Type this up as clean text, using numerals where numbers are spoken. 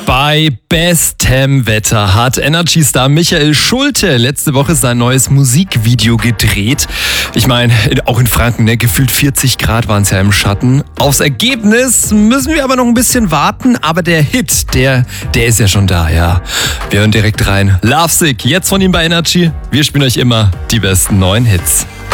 Bei bestem Wetter hat Energy-Star Michael Schulte letzte Woche sein neues Musikvideo gedreht. Ich meine, auch in Franken, gefühlt 40 Grad waren es ja im Schatten. Aufs Ergebnis müssen wir aber noch ein bisschen warten, aber der Hit, der ist ja schon da, ja. Wir hören direkt rein. Lovesick, jetzt von ihm bei Energy. Wir spielen euch immer die besten neuen Hits.